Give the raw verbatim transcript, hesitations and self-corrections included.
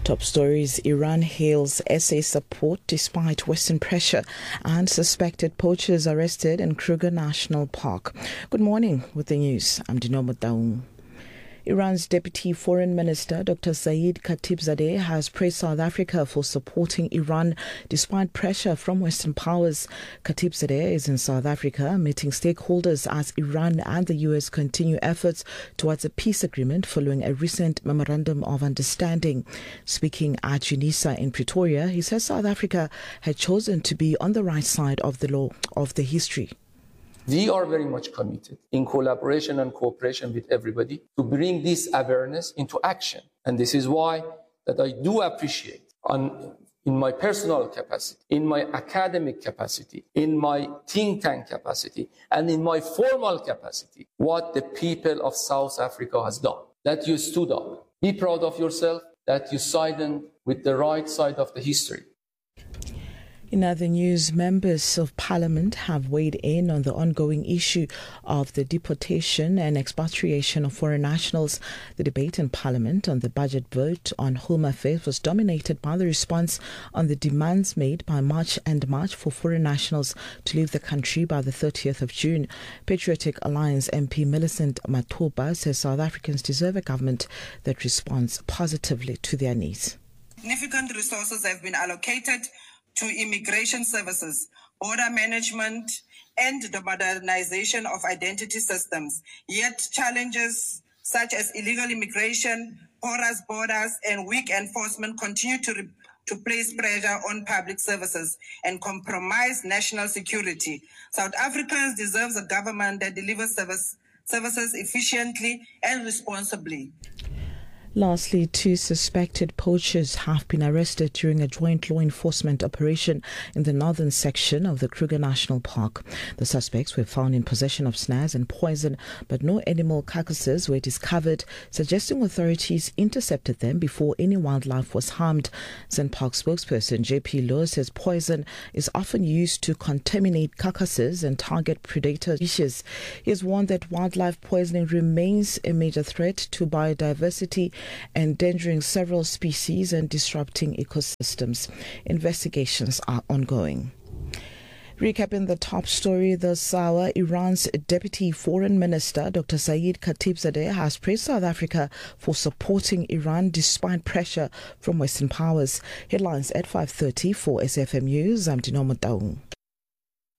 Top stories: Iran hails S A support despite Western pressure, and suspected poachers arrested in Kruger National Park. Good morning with the news. I'm Dinoma Daung. Iran's Deputy Foreign Minister, Doctor Saeed Khatibzadeh, has praised South Africa for supporting Iran despite pressure from Western powers. Khatibzadeh is in South Africa meeting stakeholders as Iran and the U S continue efforts towards a peace agreement following a recent memorandum of understanding. Speaking at UNISA in Pretoria, he says South Africa had chosen to be on the right side of the law of the history. We are very much committed in collaboration and cooperation with everybody to bring this awareness into action. And this is why that I do appreciate on, in my personal capacity, in my academic capacity, in my think tank capacity, and in my formal capacity, what the people of South Africa has done. That you stood up. Be proud of yourself, that you sided with the right side of the history. In other news, members of parliament have weighed in on the ongoing issue of the deportation and expatriation of foreign nationals. The debate in parliament on the budget vote on Home Affairs was dominated by the response on the demands made by March and March for foreign nationals to leave the country by the thirtieth of June. Patriotic Alliance M P Millicent Matuba says South Africans deserve a government that responds positively to their needs. Significant resources have been allocated to immigration services, border management, and the modernization of identity systems. Yet challenges such as illegal immigration, porous borders, and weak enforcement continue to, re- to place pressure on public services and compromise national security. South Africans deserve a government that delivers service, services efficiently and responsibly. Lastly, two suspected poachers have been arrested during a joint law enforcement operation in the northern section of the Kruger National Park. The suspects were found in possession of snares and poison, but no animal carcasses were discovered, suggesting authorities intercepted them before any wildlife was harmed. Saint Park spokesperson J P Lowe says poison is often used to contaminate carcasses and target predator species. He has warned that wildlife poisoning remains a major threat to biodiversity, endangering several species and disrupting ecosystems. Investigations are ongoing. Recapping the top story this hour, Iran's Deputy Foreign Minister, Doctor Saeed Khatibzadeh, has praised South Africa for supporting Iran despite pressure from Western powers. Headlines at five thirty for S F M News. I'm Dinoma Daung.